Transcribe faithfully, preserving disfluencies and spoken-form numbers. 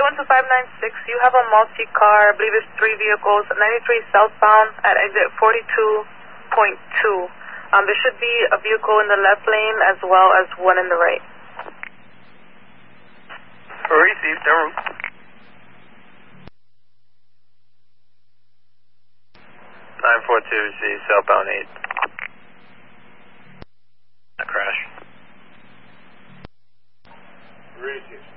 eight one two five nine six, you have a multi-car, I believe it's three vehicles, ninety-three southbound at exit forty-two point two. Um, there should be a vehicle in the left lane as well as one in the right. Received, en route. nine four two, receive, southbound eight. A crash. Received.